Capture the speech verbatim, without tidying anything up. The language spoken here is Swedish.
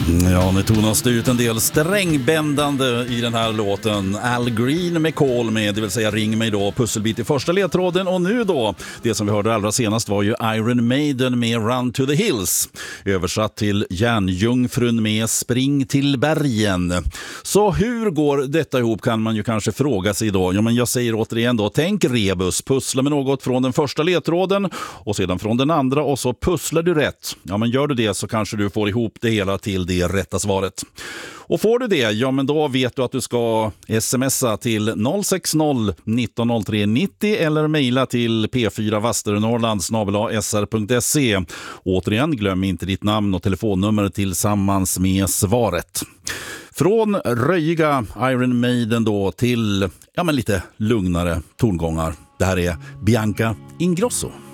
Ja, nu tonas det ut en del strängbändande i den här låten. Al Green med Call med, det vill säga Ring mig då, pusselbit i första ledtråden. Och nu då, det som vi hörde allra senast var ju Iron Maiden med Run to the Hills. Översatt till Järnjungfrun med Spring till bergen. Så hur går detta ihop kan man ju kanske fråga sig då. Ja, men jag säger återigen då, tänk rebus, pussla med något från den första ledtråden och sedan från den andra och så pusslar du rätt. Ja, men gör du det så kanske du får ihop det hela till det rätta svaret. Och får du det, ja men då vet du att du ska smsa till noll sex noll nitton noll tre nittio eller mejla till p fyra vasternorrland snabel-a s r punkt se. Återigen, glöm inte ditt namn och telefonnummer tillsammans med svaret. Från röjiga Iron Maiden då till ja men lite lugnare tongångar. Det här är Bianca Ingrosso.